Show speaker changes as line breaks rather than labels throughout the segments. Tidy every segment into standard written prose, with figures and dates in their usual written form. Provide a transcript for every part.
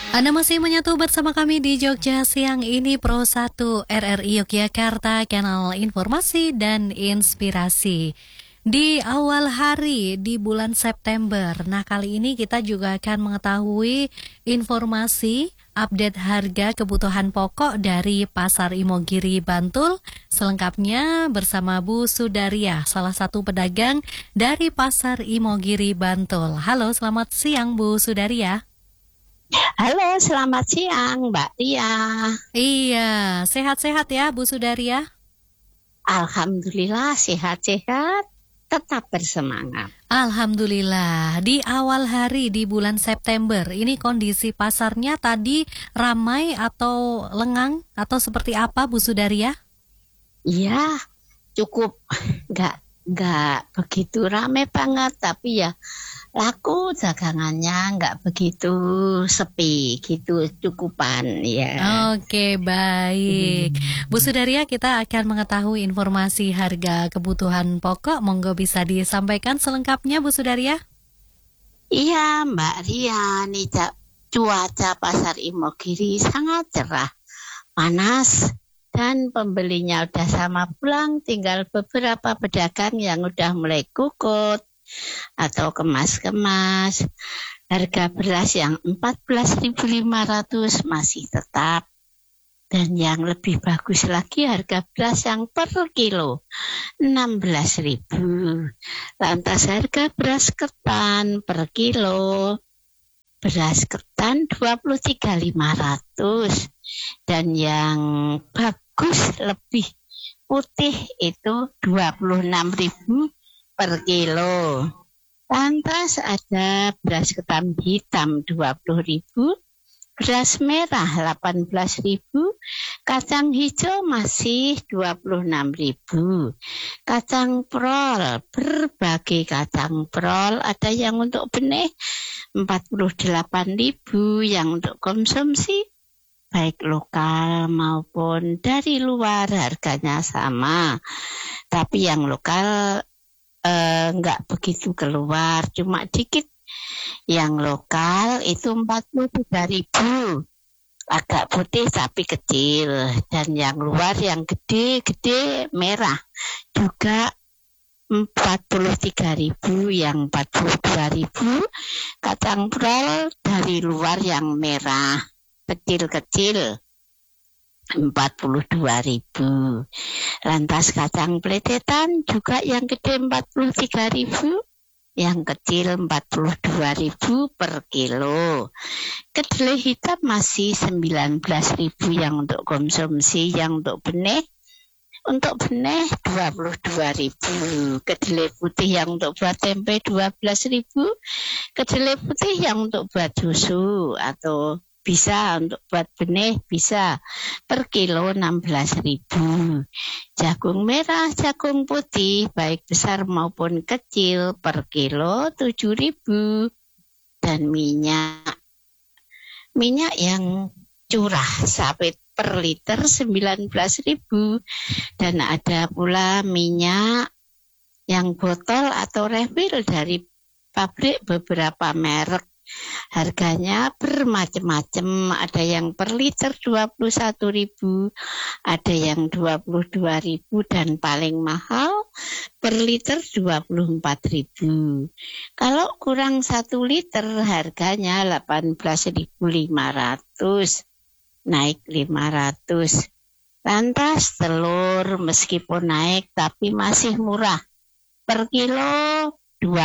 Anda masih menyatu bersama kami di Jogja siang ini Pro 1 RRI Yogyakarta, kanal informasi dan inspirasi. Di awal hari di bulan September, nah kali ini kita juga akan mengetahui informasi update harga kebutuhan pokok dari Pasar Imogiri Bantul. Selengkapnya bersama Bu Sudaria, salah satu pedagang dari Pasar Imogiri Bantul. Halo, selamat siang Bu Sudaria.
Halo, selamat siang Mbak Tia.
Iya, sehat-sehat ya Bu Sudaria?
Alhamdulillah sehat-sehat, tetap bersemangat.
Alhamdulillah, di awal hari di bulan September, ini kondisi pasarnya tadi ramai atau lengang atau seperti apa Bu Sudaria?
Iya, cukup nggak begitu rame banget, tapi ya laku dagangannya nggak begitu sepi gitu, cukupan ya.
Oke, baik. Bu Sudaria, kita akan mengetahui informasi harga kebutuhan pokok. Monggo bisa disampaikan selengkapnya Bu Sudaria?
Iya Mbak Ria, nih cuaca pasar Imogiri sangat cerah, panas. Dan pembelinya udah sama pulang, tinggal beberapa pedagang yang udah mulai kukut atau kemas-kemas. Harga beras yang 14.500 masih tetap. Dan yang lebih bagus lagi harga beras yang per kilo 16.000. Lantas harga beras ketan per kilo, beras ketan 23.500. Dan yang bagus lebih putih itu 26.000 per kilo. Lantas ada beras ketan hitam 20.000, beras merah 18.000, kacang hijau masih 26.000. Kacang prol, berbagai kacang prol, ada yang untuk benih 48.000, yang untuk konsumsi baik lokal maupun dari luar harganya sama. Tapi yang lokal nggak begitu keluar, cuma dikit. Yang lokal itu 43.000, agak putih tapi kecil. Dan yang luar yang gede-gede merah juga 43.000, yang 42.000. Kacang prol dari luar yang merah kecil-kecil 42.000. Lantas kacang pletetan juga yang gede 43.000, yang kecil 42.000 per kilo. Kedelai hitam masih 19.000 yang untuk konsumsi, yang untuk benih 22.000. Kedelai putih yang untuk buat tempe 12.000. Kedelai putih yang untuk buat susu atau bisa untuk buat benih bisa per kilo 16.000. Jagung merah, jagung putih baik besar maupun kecil per kilo 7.000. Dan minyak yang curah sawit per liter 19.000. Dan ada pula minyak yang botol atau refill dari pabrik beberapa merek. Harganya bermacam-macam, ada yang per liter 21.000, ada yang 22.000, dan paling mahal per liter 24.000. Kalau kurang 1 liter harganya 18.500, naik 500. Lantas telur meskipun naik tapi masih murah, per kilo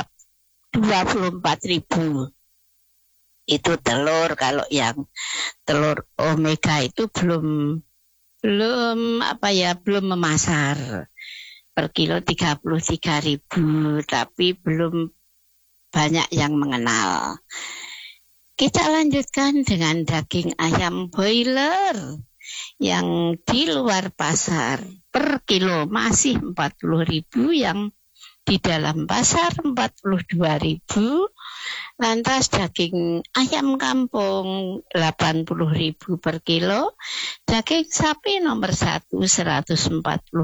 24.000. Itu telur. Kalau yang telur omega itu belum memasar, per kilo 33.000, tapi belum banyak yang mengenal. Kita lanjutkan dengan daging ayam broiler yang di luar pasar per kilo masih 40.000, yang di dalam pasar 42.000. Lantas daging ayam kampung 80.000 per kilo. Daging sapi nomor 1 145.000.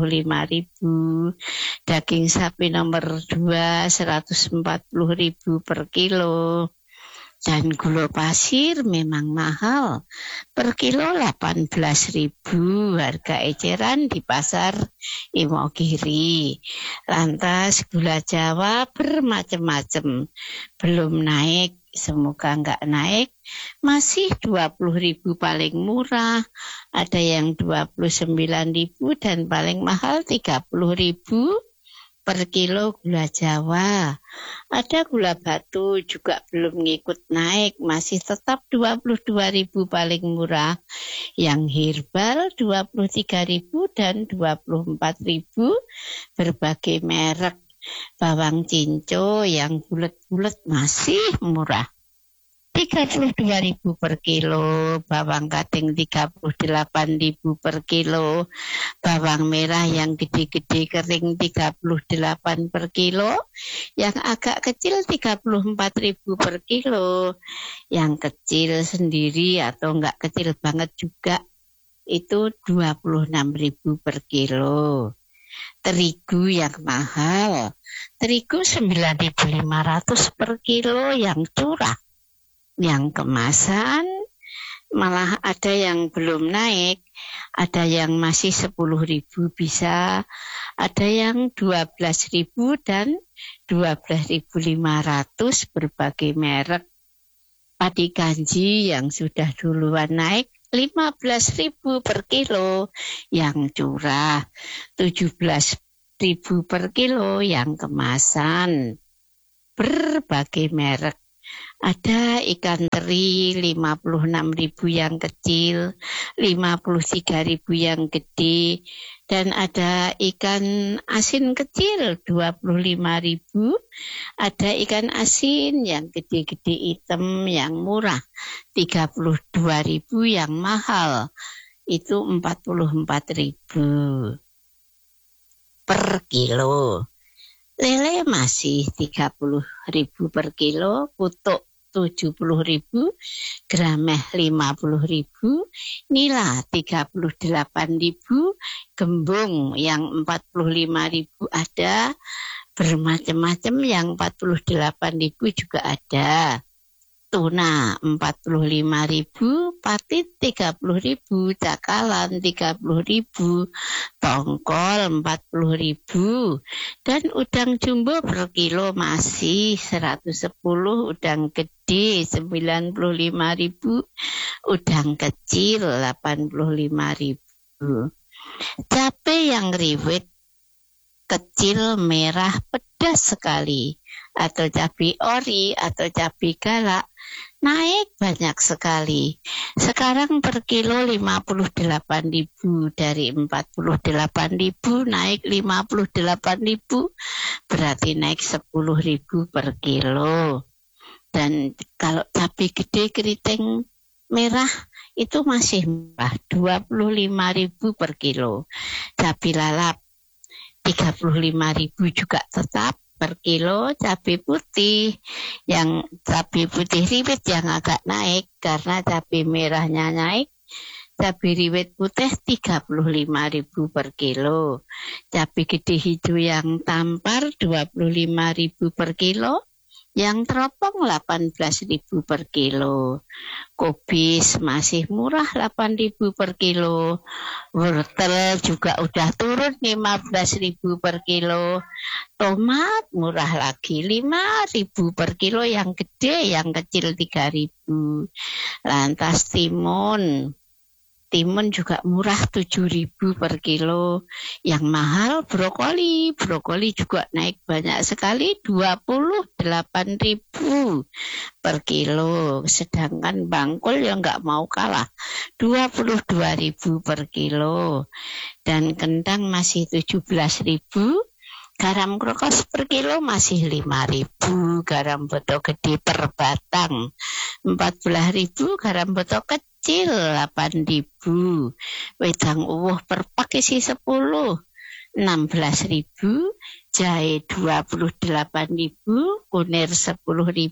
Daging sapi nomor 2 140.000 per kilo. Dan gula pasir memang mahal, per kilo 18.000 harga eceran di pasar Imogiri. Lantas gula Jawa bermacam-macam, belum naik, semoga enggak naik, masih 20.000 paling murah, ada yang 29.000 dan paling mahal 30.000 per kilo gula Jawa. Ada gula batu juga belum ngikut naik, masih tetap 22.000 paling murah. Yang herbal 23.000 dan 24.000 berbagai merek. Bawang cinco yang bulat-bulat masih murah. 32.000 per kilo, bawang kating 38.000 per kilo, bawang merah yang gede-gede kering 38 per kilo, yang agak kecil 34.000 per kilo, yang kecil sendiri atau enggak kecil banget juga itu 26.000 per kilo. Terigu yang mahal, terigu 9.500 per kilo yang curah. Yang kemasan malah ada yang belum naik, ada yang masih 10.000 bisa, ada yang 12.000 dan 12.500 berbagai merek. Padi kanji yang sudah duluan naik 15.000 per kilo yang curah, 17.000 per kilo yang kemasan. Berbagai merek. Ada ikan teri 56.000 yang kecil, 53.000 yang gede, dan ada ikan asin kecil 25.000, ada ikan asin yang gede-gede hitam yang murah 32.000, yang mahal itu 44.000 per kilo. Lele masih 30.000 per kilo, kutuk 70.000, grameh 50.000, nila 38.000, gembung yang 45.000 ada, bermacam-macam yang 48.000 juga ada. Tuna 45.000, patit 30.000, cakalan 30.000, tongkol 40.000, dan udang jumbo per kilo masih 110, udang gede 95.000, udang kecil 85.000. Cabai yang riwet kecil merah pedas sekali, atau cabai ori atau cabai galak naik banyak sekali. Sekarang per kilo 58.000, dari 48.000 naik 58.000, berarti naik 10.000 per kilo. Dan kalau cabai gede keriting merah itu masih murah, 25.000 per kilo. Cabai lalap 35.000 juga tetap per kilo. Cabai putih, yang cabai putih riwit yang agak naik karena cabai merahnya naik. Cabai riwit putih 35.000 per kilo. Cabai gede hijau yang tampar 25.000 per kilo. Yang teropong 18.000 per kilo. Kubis masih murah 8.000 per kilo. Wortel juga udah turun 15.000 per kilo. Tomat murah lagi 5.000 per kilo yang gede, yang kecil 3.000. Lantas timun juga murah 7.000 per kilo. Yang mahal brokoli juga naik banyak sekali 28.000 per kilo. Sedangkan bangkul yang nggak mau kalah 22.000 per kilo. Dan kentang masih 17.000. Garam krokos per kilo masih 5.000. Garam botok gede per batang 14.000. Garam botok kecil 8.000. Wedang uwuh per pak isi 10 16.000. Jahe 28.000. Kunir 10.000.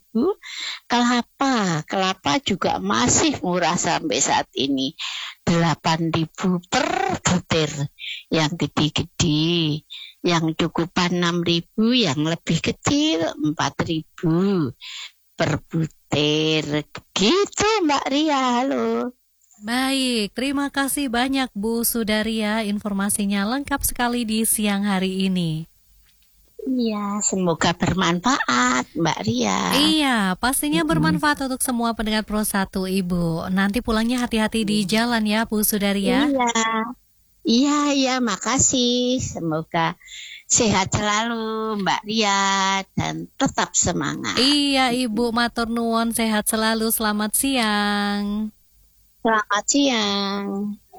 Kelapa juga masih murah sampai saat ini 8.000 per butir yang gede-gede. Yang cukupan 6.000, yang lebih kecil 4.000 per butir. nyetir. Gitu Mbak Ria, halo.
Baik, terima kasih banyak Bu Sudaria, informasinya lengkap sekali di siang hari ini.
Iya, semoga bermanfaat Mbak Ria.
Iya, pastinya bermanfaat untuk semua pendengar Pro 1 Ibu. Nanti pulangnya hati-hati di jalan ya Bu Sudaria.
Iya, makasih. Semoga sehat selalu Mbak Ria dan tetap semangat.
Iya Ibu, matur nuwun, sehat selalu, selamat siang.
Selamat siang.